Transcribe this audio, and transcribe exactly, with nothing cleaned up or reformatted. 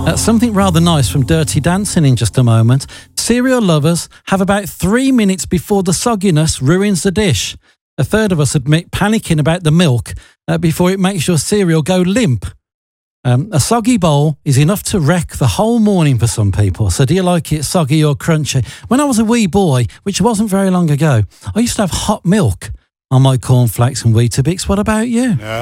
Uh, something rather nice from Dirty Dancing in just a moment. Cereal lovers have about three minutes before the sogginess ruins the dish. A third of us admit panicking about the milk uh, before it makes your cereal go limp. Um, a soggy bowl is enough to wreck the whole morning for some people. So do you like it soggy or crunchy? When I was a wee boy, which wasn't very long ago, I used to have hot milk on my cornflakes and Weetabix. What about you? No.